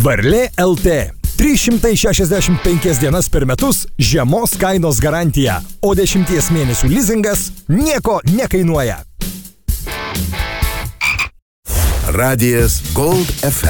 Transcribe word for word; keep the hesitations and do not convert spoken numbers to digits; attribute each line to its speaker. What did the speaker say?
Speaker 1: Varlė L T. trys šimtai šešiasdešimt penkias dienas per metus žiemos kainos garantija, o dešimties mėnesių lizingas nieko nekainuoja.
Speaker 2: Radijas Gold F M.